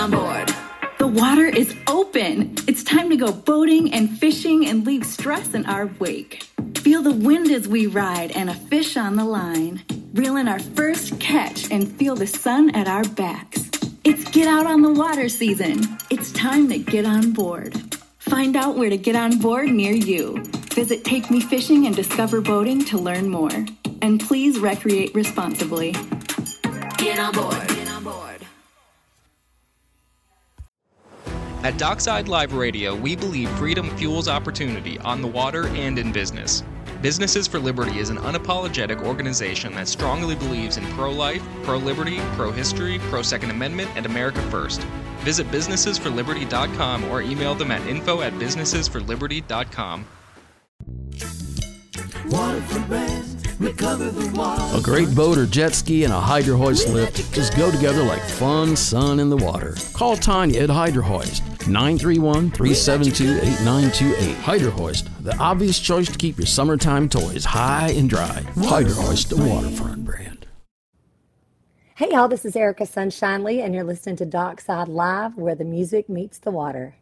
on board. The water is open. It's time to go boating and fishing and leave stress in our wake. Feel the wind as we ride and a fish on the line. Reel in our first catch and feel the sun at our backs. It's get out on the water season. It's time to get on board. Find out where to get on board near you. Visit Take Me Fishing and Discover Boating to learn more. And please recreate responsibly. Get on board. Get on board. At Dockside Live Radio, we believe freedom fuels opportunity on the water and in business. Businesses for Liberty is an unapologetic organization that strongly believes in pro-life, pro-liberty, pro-history, pro-Second Amendment, and America First. Visit businessesforliberty.com or email them at info@businessesforliberty.com. Waterfront Brands, recover the water. A great boat or jet ski and a Hydro Hoist lift just go together like fun sun in the water. Call Tanya at Hydro Hoist, 931-372-8928. Hydro Hoist, the obvious choice to keep your summertime toys high and dry. Hydro Hoist, the waterfront brand. Hey y'all, this is Erica Sunshine Lee, and you're listening to Dockside Live, where the music meets the water.